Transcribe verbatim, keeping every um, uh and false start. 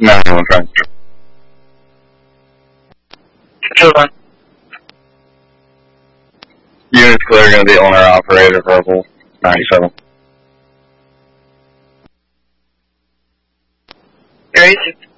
No, I'm trying. Children. Units clear, going to be owner operator, verbal ninety-seven. Gracie.